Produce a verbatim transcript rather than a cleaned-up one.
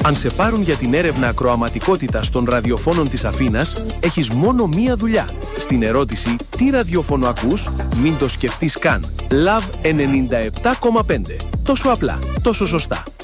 Αν σε πάρουν για την έρευνα ακροαματικότητας των ραδιοφώνων της Αθήνας, έχεις μόνο μία δουλειά. Στην ερώτηση «Τι ραδιόφωνο ακούς?» μην το σκεφτείς καν. Λαβ ενενήντα επτά κόμμα πέντε. Τόσο απλά, τόσο σωστά.